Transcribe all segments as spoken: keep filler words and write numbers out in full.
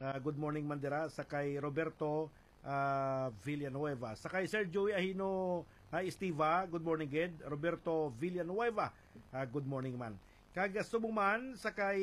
Uh, good morning Mandira. Sa kay Roberto uh, Villanueva. Sa kay Sir Joey Ahino uh, Estiva, good morning gid. Roberto Villanueva, uh, good morning man. Kag sumuman sa kay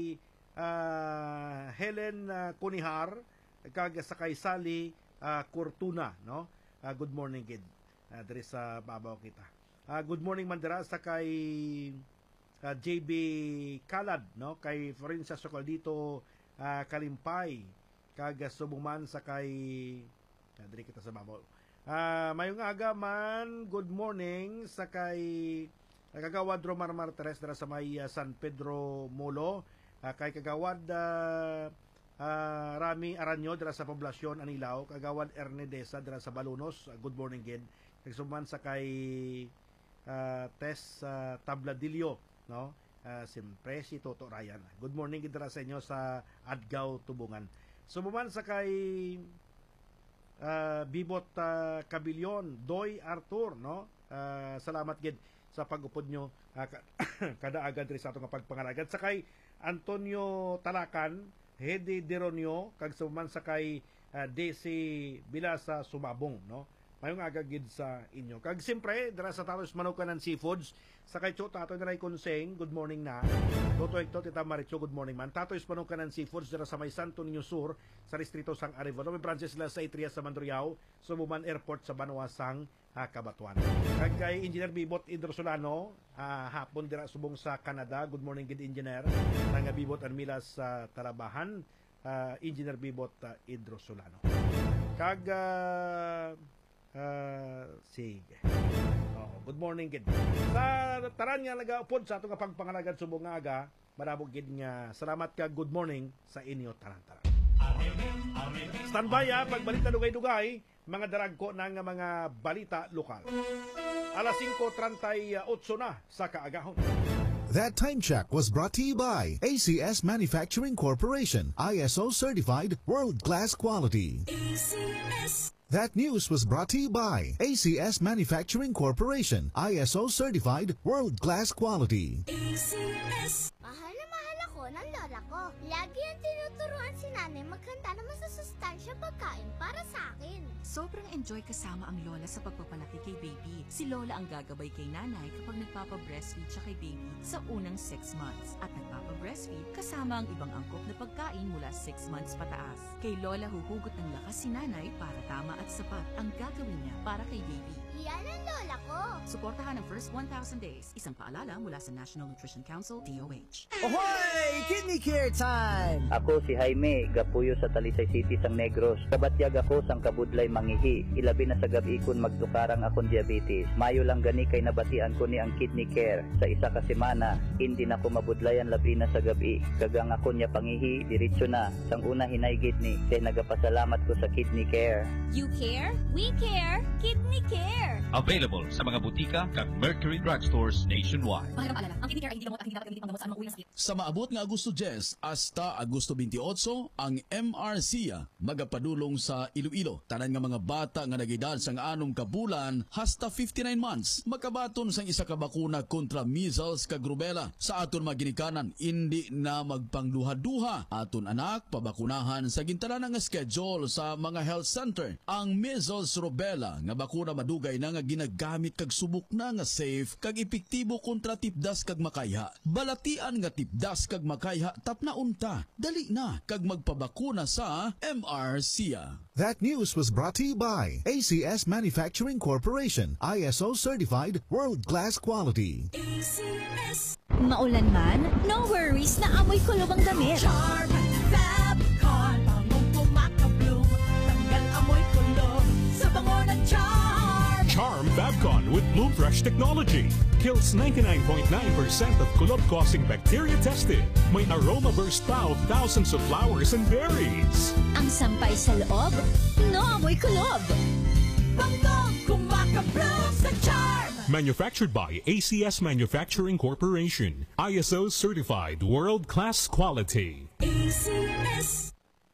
uh, Helen uh, Kunihar, kag sa kay Sally uh, Cortuna, no? Uh, good morning gid. Uh, diri sa babaw kita. Uh, good morning Mandira sa kay uh, J B Kalad, no? Kay Florencia Socaldito Uh, Kalimpay, kag subuman sa kay uh, diri kita sa babaw. Uh, mayong aga man, good morning sa kay uh, Kagawad Romar Martires dira sa may uh, San Pedro Molo, uh, kay Kagawad uh, uh, Rami Aranyo dira sa poblasyon Anilao, Kagawad Ernedesa dira sa Balunos, uh, good morning gid. Kag subuman sa kay uh, Tess uh, Tabladillo, no? Uh, siyempre si Toto Ryan. Good morning kita sa inyo sa Adgaw, Tubungan. Sumuman sa kay uh, Bibot uh, Cabilyon, Doy Arthur, no? Uh, salamat gid sa pag-upod nyo uh, kada agad rin sa atong pagpangalagad. Sa kay Antonio Talakan, Hedy Deronio, kag sumuman sa kay uh, Desi Bilasa Sumabong, no? Mayong agagid sa inyo. Kag siyempre, dara sa Tatos Manukanan Seafoods, sa kay Cho Tatoy Naray Conseng, good morning na. Toto Hector, Tita Maricho, good morning man. Tatos Manukanan Seafoods, dara sa may Santo Niño Sur, sa Distrito Sang Arevalo. May branches sila sa Itria sa Mandurriao, Sumuman Airport sa Banuasang, uh, Kabatuan. Kag kay Engineer Bibot Idrosolano, uh, hapon dira subong sa Canada, good morning good Engineer. Tanga Bibot Armila sa Tarabahan, uh, Engineer Bibot uh, Idrosolano. Kag uh, Uh, sige. Oh, good morning kid. Sa taran nga nagaupod sa atong pagpangalagad subong nga aga, marabog gid nga salamat ka good morning sa inyo taran-taran. Standby ha, pagbalik na dugay-dugay, mga daragko na nga mga balita lokal. Alas singko trenta'y ocho na sa kaagahon. That time check was brought to you by A C S Manufacturing Corporation, I S O certified, world-class quality. A C S. That news was brought to you by A C S Manufacturing Corporation, I S O certified, world-class quality. A C S. Mahal na mahal ako ng lola ko. Lagi ang tinuturuan si nanay maghanda ng masusustansya pagkain para sa akin. Sobrang enjoy kasama ang lola sa pagpapalaki kay baby. Si lola ang gagabay kay nanay kapag nagpapa-breastfeed siya kay baby sa unang six months. At nagpapa-breastfeed kasama ang ibang angkop na pagkain mula six months pataas. Kay lola huhugot ng lakas si nanay para tama at sapat ang gagawin niya para kay baby. Yan ang lola ko. Suportahan ang first one thousand days. Isang paalala mula sa National Nutrition Council, D O H. Ahoy! Kidney Care Time! Ako si Jaime, gapuyo sa Talisay City sang Negros. Kabatyag ako sang kabudlay mangihi. Ilabi na sa gabi kun magtukarang akong diabetes. Mayo lang gani kay nabatian ko ni ang Kidney Care. Sa isa ka semana, hindi na ko mabudlayan labi na sa gabi. Kagang ako niya pangihi, diretso na. Sang una hinay kidney, kay nagapasalamat ko sa Kidney Care. You care? We care! Kidney Care! Available sa mga butika kag Mercury Drugstores nationwide. Mahirap alala, ang Kidney Care ay hindi gamot at hindi dapat gamitin pang gamot sa anumang uri ng sakit. Sa maabot nga Agosto ten hasta Agosto twenty-eight, ang M R C A magapadulong sa Iloilo. Tanan nga mga bata nga nagedad sang anom ka bulan hasta fifty-nine months makabaton sang isa ka bakuna kontra measles kag rubella. Sa aton maginikanan, hindi na magpangduha-duha. Aton anak pabakunahan sa gintanan nga schedule sa mga health center. Ang measles rubella nga bakuna madugay na nga ginagamit kag subok na nga safe kag epektibo kontra tipdas kag makayha. Balatian nga tipdas kag makayha tapna unta. Dali na kag magpabakuna sa M R C A. That news was brought to you by A C S Manufacturing Corporation, I S O certified, world-class quality. A C S. Maulan man, no worries na amoy kulob ang damit. Charm Fabcon, bangong pumakabloom, tanggal amoy kulob sa bango ng Charm. Charm Fabcon with Bloom Fresh technology kills ninety-nine point nine percent of kulob-causing bacteria tested. May aroma burst pa of thousands of flowers and berries. Ang sampay sa loob, no amoy kulob. Bangong kumakabloom sa Charm. Manufactured by A C S Manufacturing Corporation, I S O certified, world-class quality. A C S.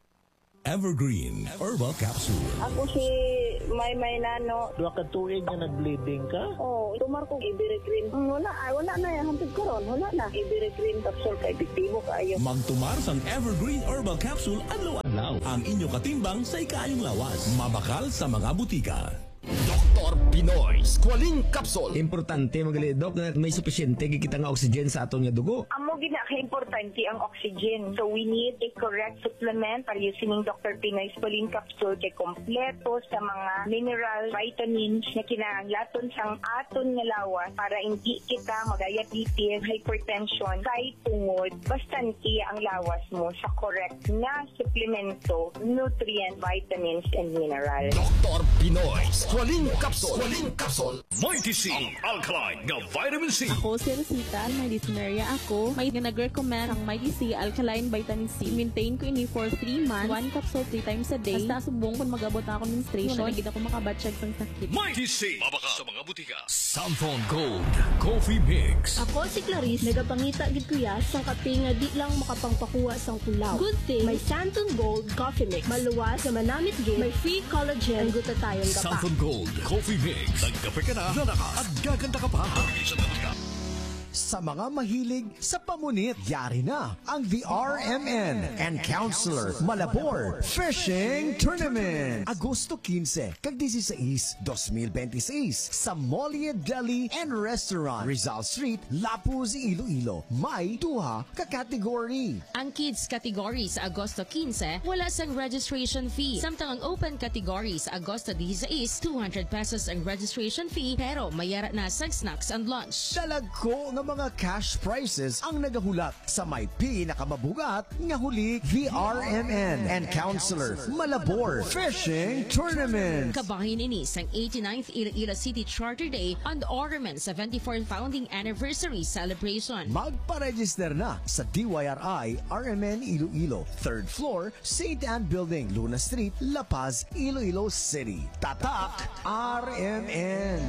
Evergreen Herbal Capsule. Ako si Maymay Nano. Dua ka tuig nga nag-bleeding ka? Oo, oh, tumar ko Ibiricrin. Hmm, wala, ay, wala na yan. Hantid ko ron. Wala na. Ibiricrin capsule kay epektibo kaayo. Magtumar sang Evergreen Herbal Capsule adlaw Lao. Ang inyong katimbang sa ikayong lawas. Mabakal sa mga butika. Doktor Pinoy Squalene Capsule. Importante magali dok na may sufisyente kita nga oxygen sa aton nga dugo. Amo gina ka importante ang oxygen. So we need a correct supplement para using Doctor Pinoy Squalene Capsule kay kompleto sa mga mineral, vitamins na kinahanglaton sang aton nga lawas para hindi kita mag-diabetes, hypertension, kay tungod. Bastante ang lawas mo sa correct na supplemento, nutrient, vitamins, and mineral. Doktor Pinoy Squalene Capsule. Squalene Capsule. Mighty C, alkaline nga vitamin C. Ako si Rosita, may dyspnea ako. May nag-recommend ang Mighty C, alkaline vitamin C. Maintain ko ini for three months. One capsule three times a day. Basta subong kung mag-abot ako menstruation. Nagigit ako makabatsyag ng sakit. Mighty C, mabaka sa mga butika. Samphon Gold Coffee Mix. Ako si Clarice, nagapangita gid kuya sang kape nga di lang makapangpakuha sang kulaw. Good thing, may Samphon Gold Coffee Mix. Maluwas sa manamit gid, may free collagen, glutathione ka pa. Samphon Gold Coffee Mix. Nagkape ka na, lalaka at gaganda ka pa. Sa mga mahilig sa pamunit, yari na ang The R M N and Counselor Malabor Fishing Tournament. Agosto quince kag dieciséis, dos mil veintiséis sa Molly Deli and Restaurant, Rizal Street, Lapuz, Iloilo. May duha ka category. Ang kids category sa Agosto quince, wala sang registration fee. Samtang ang open category sa Agosto dieciséis, two hundred pesos ang registration fee pero mayara na sang snacks and lunch. Dalag ko nga mga cash prizes ang nagahulat sa may pinakamabugat nga huli The R M N and Counselor Malabor Fishing Tournament. Kabahin ini sang eighty-ninth Iloilo City Charter Day and Ornament seventy-fourth Founding Anniversary Celebration. Magpa-register na sa D Y R I R M N Iloilo, third floor, Saint Anne Building, Luna Street, La Paz, Iloilo City. Tatak R M N.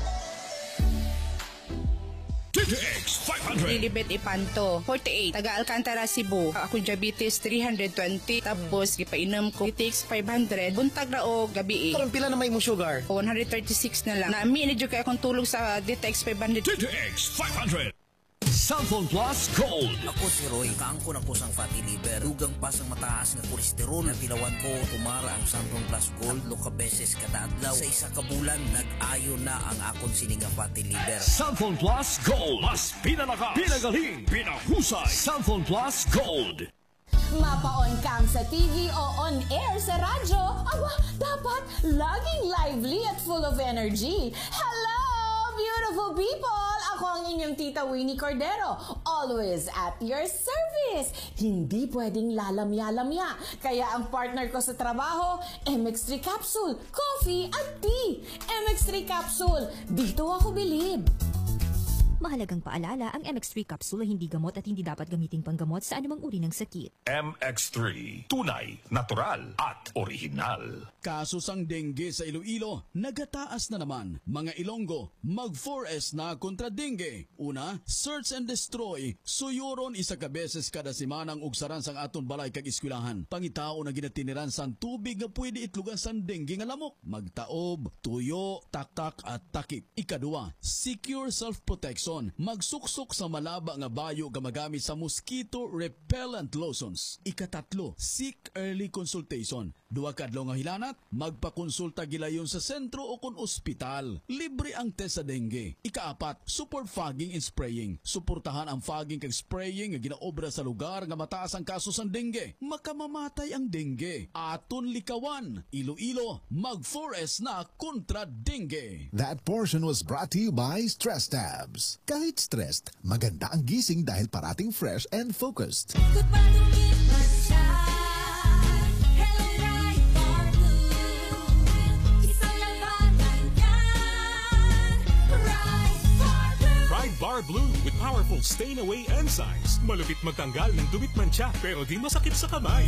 T T X five hundred. Lilibet Ipanto, forty-eight. Taga Alcantara, Cebu. Ako diabetes three hundred twenty. Tapos gipainom ko T T X five hundred. Buntag na o gabi. Karang pila na may mo sugar? one thirty-six na lang. Nami ni jud kay akong tulog sa T T X five hundred. T T X five hundred. Samphon Plus Gold. Ako si Roy, kaangkon ako sang fatty liver. Dugang pa sang mataas nga kolesterol. Natilawan ko, tumara ang Samphon Plus Gold. Loka beses kada adlaw. Sa isa ka bulan, nag-ayo na ang akon sininga fatty liver. Samphon Plus Gold. Mas pinalakas, pinagaling, pinahusay. Samphon Plus Gold. Mapa-on cam sa T V o on air sa radyo. Aba, dapat laging lively at full of energy. Hello, beautiful people! Ako ang inyong tita Winnie Cordero. Always at your service. Hindi pwedeng lalamya-lamya. Kaya ang partner ko sa trabaho, M X three Capsule, coffee at tea. M X three Capsule, dito ako bilib. Mahalagang paalala, ang M X three capsule ay hindi gamot at hindi dapat gamiting panggamot sa anumang uri ng sakit. M X three, tunay, natural at original. Kaso sang dengue sa Iloilo, nagataas na naman. Mga Ilonggo, mag four S na kontra dengue. Una, search and destroy. Suyuron isa ka beses kada simanang ugsaran sang aton balay kag eskwelahan. Pangitao na ginatiniran sang tubig nga pwede itlugan sang dengue nga lamok. Magtaob, tuyo, taktak at takip. Ikadua, secure self-protection. Magsuksok sa malaba nga bayo gamagamit sa mosquito repellent lotions. Ikatatlo, seek early consultation. Duwa kadlaw nga hilanat, magpakonsulta gilayon sa sentro o kon ospital. Libre ang test sa dengue. Ikaapat, support fogging and spraying. Suportahan ang fogging kag spraying nga ginaobra sa lugar nga mataas ang kaso sa dengue. Makamamatay ang dengue. Aton likawan, Iloilo, mag four S na kontra dengue. That portion was brought to you by Stress Tabs. Kahit stressed, maganda ang gising dahil parating fresh and focused. Pride Bar Blue with powerful stain-away enzymes. Malupit magtanggal ng dumit mancha pero di masakit sa kamay.